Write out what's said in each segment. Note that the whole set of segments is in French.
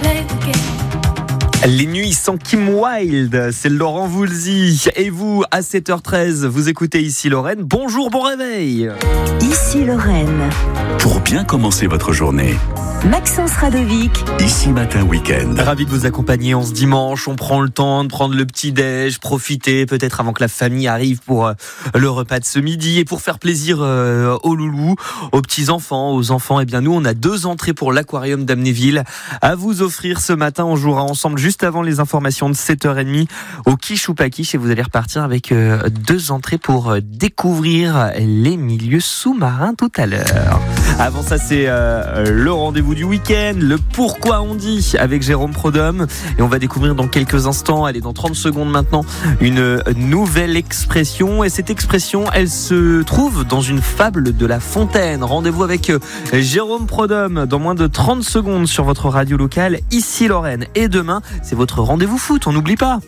Les nuits sans Kim Wilde, c'est Laurent Voulzy. Et vous, à 7h13, vous écoutez Ici Lorraine. Bonjour, bon réveil. Ici Lorraine. Pour bien commencer votre journée. Maxence Radovic. Ici Matin Week-end. Ravi de vous accompagner en ce dimanche. On prend le temps de prendre le petit-déj, profiter peut-être avant que la famille arrive pour le repas de ce midi. Et pour faire plaisir aux loulous, aux petits-enfants, aux enfants, eh bien nous, on a 2 entrées pour l'aquarium d'Amnéville à vous offrir ce matin. On jouera ensemble juste avant les informations de 7h30 au Quiche ou pas Quiche. Et vous allez repartir avec 2 entrées pour découvrir les milieux sous-marins tout à l'heure. Avant ça, c'est le rendez-vous du week-end, le pourquoi on dit avec Jérôme Prodhomme. Et on va découvrir dans quelques instants, allez, dans 30 secondes maintenant, une nouvelle expression. Et cette expression, elle se trouve dans une fable de La Fontaine. Rendez-vous avec Jérôme Prodhomme dans moins de 30 secondes sur votre radio locale, Ici Lorraine. Et demain, c'est votre rendez-vous foot, on n'oublie pas.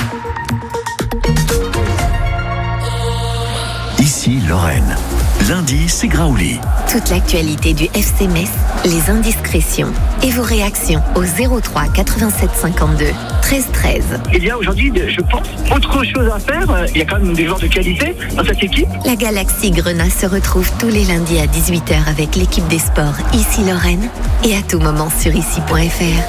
Ici Lorraine. Lundi, c'est Graouli. Toute l'actualité du FC Metz, les indiscrétions et vos réactions au 03 87 52 13 13. Eh bien aujourd'hui, je pense, autre chose à faire. Il y a quand même des joueurs de qualité dans cette équipe. La Galaxie Grenat se retrouve tous les lundis à 18h avec l'équipe des sports Ici Lorraine et à tout moment sur ici.fr.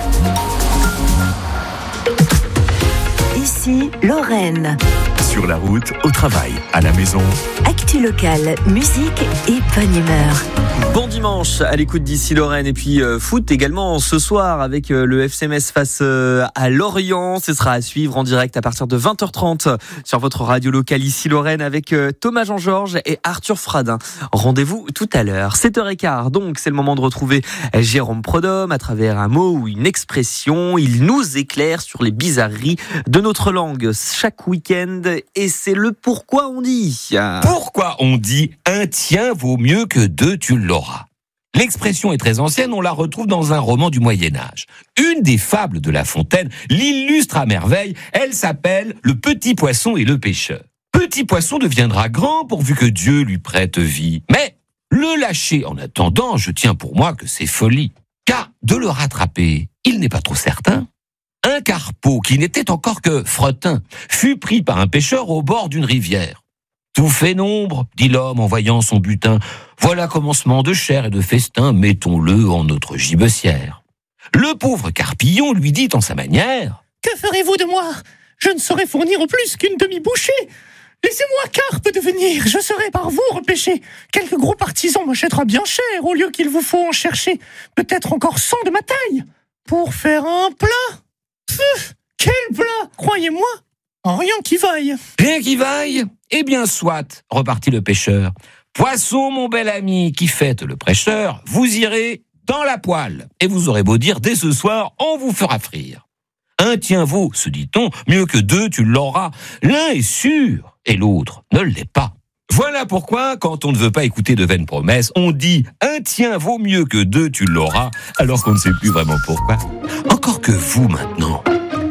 Ici Lorraine. Sur la route, au travail, à la maison. Actu locale, musique et bonne humeur. Bon dimanche à l'écoute d'Ici Lorraine et puis foot également ce soir avec le FC Metz face à Lorient. Ce sera à suivre en direct à partir de 20h30 sur votre radio locale Ici Lorraine avec Thomas Jean-Georges et Arthur Fradin. Rendez-vous tout à l'heure, 7h15. Donc c'est le moment de retrouver Jérôme Prodhomme à travers un mot ou une expression. Il nous éclaire sur les bizarreries de notre langue chaque week-end et c'est le pourquoi on dit. Pourquoi on dit « un tien vaut mieux que 2 tu l'auras ». L'expression est très ancienne, on la retrouve dans un roman du Moyen-Âge. Une des fables de La Fontaine l'illustre à merveille, elle s'appelle « Le petit poisson et le pêcheur ». Petit poisson deviendra grand pourvu que Dieu lui prête vie. Mais le lâcher en attendant, je tiens pour moi que c'est folie. Car de le rattraper, il n'est pas trop certain. Un carpeau, qui n'était encore que fretin, fut pris par un pêcheur au bord d'une rivière. « Tout fait nombre, dit l'homme en voyant son butin. Voilà commencement de chair et de festin, mettons-le en notre gibecière. » Le pauvre carpillon lui dit en sa manière : « Que ferez-vous de moi ? Je ne saurais fournir plus qu'une demi-bouchée. Laissez-moi carpe devenir, je serai par vous repêché. Quelques gros partisans m'achètera bien cher, au lieu qu'il vous faut en chercher. Peut-être encore 100 de ma taille. Pour faire un plat. Pfff, quel plat, croyez-moi. Rien qui vaille. » Rien qui vaille ? Eh bien soit, repartit le pêcheur. Poisson, mon bel ami, qui fête le prêcheur, vous irez dans la poêle. Et vous aurez beau dire, dès ce soir, on vous fera frire. Un tien vaut, se dit-on, mieux que 2 tu l'auras. L'un est sûr, et l'autre ne l'est pas. Voilà pourquoi, quand on ne veut pas écouter de vaines promesses, on dit « un tien vaut mieux que 2 tu l'auras », alors qu'on ne sait plus vraiment pourquoi. Encore que vous, maintenant,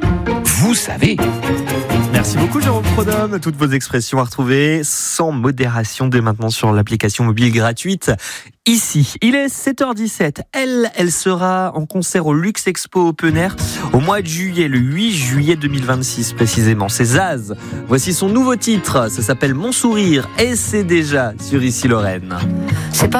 vous savez. Merci beaucoup Jérôme Prodhomme. Toutes vos expressions à retrouver sans modération dès maintenant sur l'application mobile gratuite Ici. Il est 7h17. Elle sera en concert au Luxe Expo Open Air au mois de juillet, le 8 juillet 2026 précisément. C'est Zaz. Voici son nouveau titre. Ça s'appelle Mon Sourire et c'est déjà sur Ici Lorraine. C'est pas